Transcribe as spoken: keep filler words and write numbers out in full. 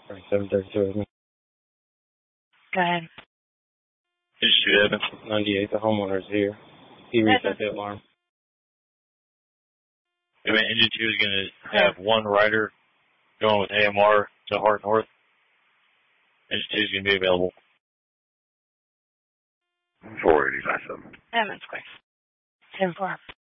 Sorry, seven thirty-two with me. Go ahead. Did you shoot Evans? ninety-eight, the homeowner's here. He reset the alarm. I mean, Engine two is going to have yeah. one rider going with A M R to Hart North. Engine two is going to be available. four eighty, nine seven. Evans, quick. ten four.